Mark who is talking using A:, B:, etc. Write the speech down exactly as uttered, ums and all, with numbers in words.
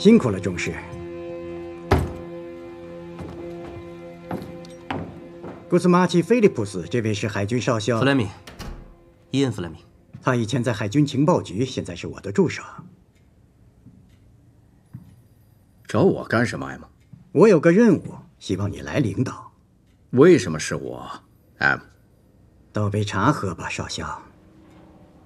A: 辛苦了，中士。古斯马奇·菲利普斯，这位是海军少校
B: 弗莱明，伊恩·弗莱明。
A: 他以前在海军情报局，现在是我的助手。
C: 找我干什么，艾玛？
A: 我有个任务，希望你来领导。
C: 为什么是我 ，M？
A: 倒杯茶喝吧，少校。